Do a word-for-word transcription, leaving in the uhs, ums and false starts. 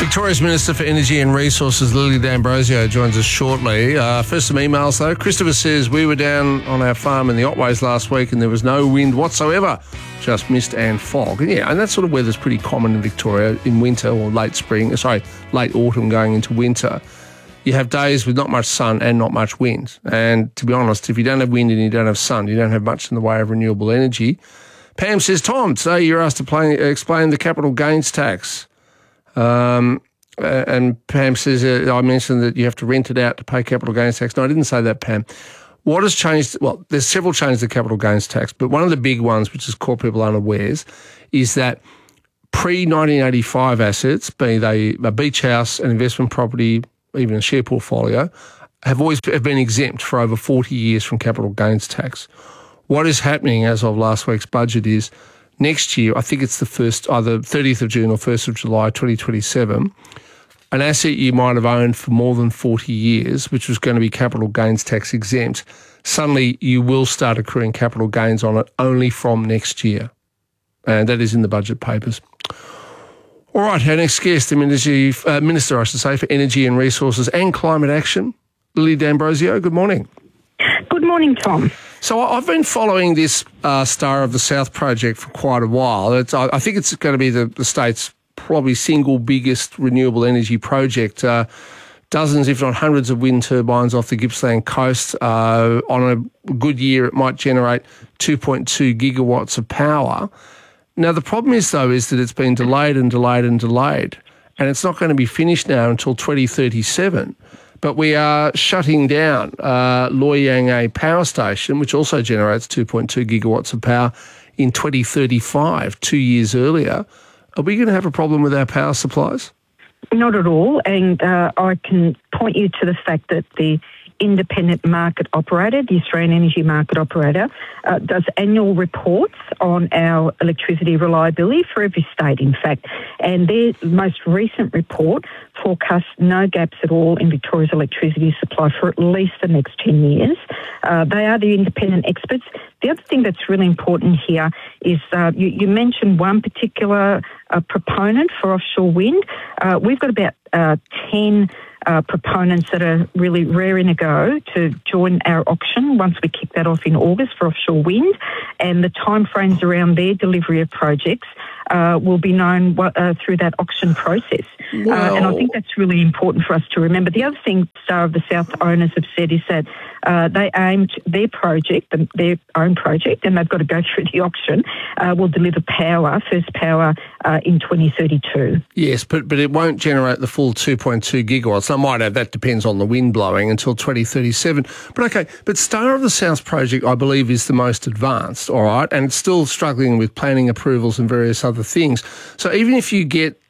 Victoria's Minister for Energy and Resources, Lily D'Ambrosio, joins us shortly. Uh, first, some emails, though. Christopher says, we were down on our farm in the Otways last week and there was no wind whatsoever, just mist and fog. And yeah, and that sort of weather's pretty common in Victoria in winter or late spring, sorry, late autumn going into winter. You have days with not much sun and not much wind. And to be honest, if you don't have wind and you don't have sun, you don't have much in the way of renewable energy. Pam says, Tom, today you're asked to play, explain the capital gains tax. Um, and Pam says, uh, I mentioned that you have to rent it out to pay capital gains tax. No, I didn't say that, Pam. What has changed? Well, there's several changes to capital gains tax, but one of the big ones, which has caught people unawares, is that pre nineteen eighty-five assets, be they a beach house, an investment property, even a share portfolio, have always have been exempt for over forty years from capital gains tax. What is happening as of last week's budget is next year, I think it's the first, either thirtieth of June or first of July twenty twenty-seven, an asset you might have owned for more than forty years, which was going to be capital gains tax exempt, suddenly you will start accruing capital gains on it only from next year. And that is in the budget papers. All right, our next guest, the Minister, uh, Minister, I should say, for Energy and Resources and Climate Action, Lily D'Ambrosio. Good morning. Good morning, Tom. So I've been following this uh, Star of the South project for quite a while. It's, I think it's going to be the, the state's probably single biggest renewable energy project. Uh, dozens, if not hundreds, of wind turbines off the Gippsland coast. Uh, on a good year, it might generate two point two gigawatts of power. Now, the problem is, though, is that it's been delayed and delayed and delayed, and it's not going to be finished now until twenty thirty-seven. But we are shutting down uh, Loy Yang A power station, which also generates two point two gigawatts of power in twenty thirty-five, two years earlier. Are we going to have a problem with our power supplies? Not at all. And uh, I can point you to the fact that the independent market operator, the Australian Energy Market Operator, uh, does annual reports on our electricity reliability for every state, in fact. And their most recent report forecasts no gaps at all in Victoria's electricity supply for at least the next ten years. Uh, they are the independent experts. The other thing that's really important here is uh, you, you mentioned one particular uh, proponent for offshore wind. Uh, we've got about uh, ten Uh, proponents that are really raring to go to join our auction once we kick that off in August for offshore wind, and the timeframes around their delivery of projects uh, will be known uh, through that auction process. Well, uh, and I think that's really important for us to remember. The other thing Star of the South owners have said is that uh, they aimed their project, their own project, and they've got to go through the auction, uh, will deliver power, first power, uh, in twenty thirty-two. Yes, but, but it won't generate the full two point two gigawatts. I might add that depends on the wind blowing until twenty thirty-seven. But okay, but Star of the South project, I believe, is the most advanced, all right, and it's still struggling with planning approvals and various other things. So even if you get